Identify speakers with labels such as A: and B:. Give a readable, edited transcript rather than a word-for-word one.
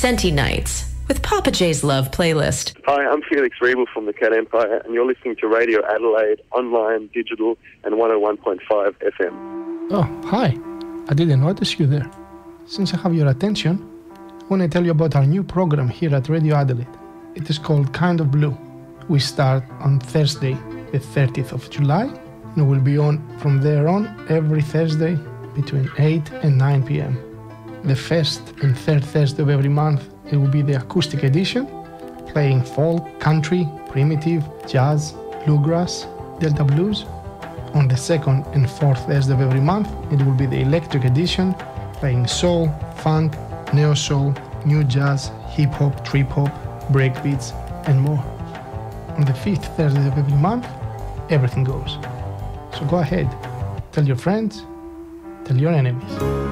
A: Senti Nights with Papa J's Love Playlist.
B: Hi, I'm Felix Riebel from the Cat Empire, and you're listening to Radio Adelaide, online, digital, and 101.5 FM.
C: Oh, hi. I didn't notice you there. Since I have your attention, I want to tell you about our new program here at Radio Adelaide. It is called Kind of Blue. We start on Thursday, the 30th of July, and we'll be on from there on every Thursday between 8 and 9 p.m. The first and third Thursday of every month, it will be the acoustic edition, playing folk, country, primitive, jazz, bluegrass, Delta blues. On the second and fourth Thursday of every month, it will be the electric edition, playing soul, funk, neo-soul, new jazz, hip-hop, trip-hop, breakbeats, and more. On the fifth Thursday of every month, everything goes. So go ahead, tell your friends, tell your enemies.